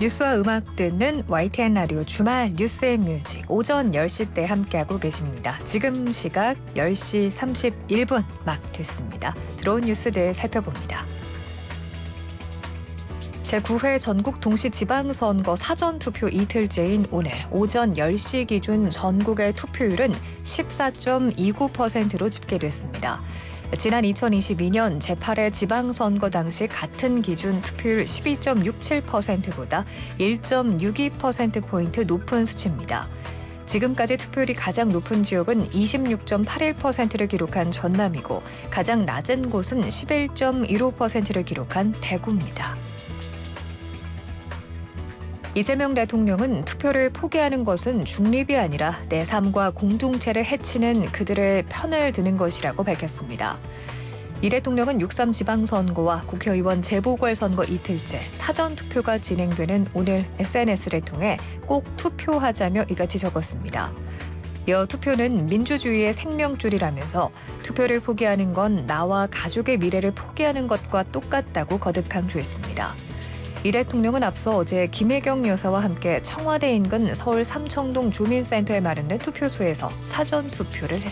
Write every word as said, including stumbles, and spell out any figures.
뉴스와 음악 듣는 와이티엔 라디오 주말 뉴스 앤 뮤직 오전 열 시 때 함께하고 계십니다. 지금 시각 열 시 삼십일 분 막 됐습니다. 들어온 뉴스들 살펴봅니다. 제구 회 전국 동시지방선거 사전투표 이틀째인 오늘 오전 열 시 기준 전국의 투표율은 십사 점 이구 퍼센트로 집계됐습니다. 지난 이천이십이 년 제팔 회 지방선거 당시 같은 기준 투표율 십이 점 육칠 퍼센트보다 일 점 육이 퍼센트포인트 높은 수치입니다. 지금까지 투표율이 가장 높은 지역은 이십육 점 팔일 퍼센트를 기록한 전남이고 가장 낮은 곳은 십일 점 일오 퍼센트를 기록한 대구입니다. 이재명 대통령은 투표를 포기하는 것은 중립이 아니라 내 삶과 공동체를 해치는 그들의 편을 드는 것이라고 밝혔습니다. 이 대통령은 육 삼 지방선거와 국회의원 재보궐선거 이틀째 사전투표가 진행되는 오늘 에스엔에스를 통해 꼭 투표하자며 이같이 적었습니다. 이어 투표는 민주주의의 생명줄이라면서 투표를 포기하는 건 나와 가족의 미래를 포기하는 것과 똑같다고 거듭 강조했습니다. 이 대통령은 앞서 어제 김혜경 여사와 함께 청와대 인근 서울 삼청동 주민센터에 마련된 투표소에서 사전투표를 했습니다.